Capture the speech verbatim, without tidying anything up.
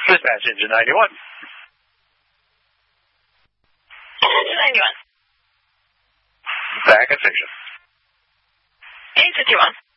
Dispatch engine ninety-one. ninety-one. Back at station. eight fifty-one.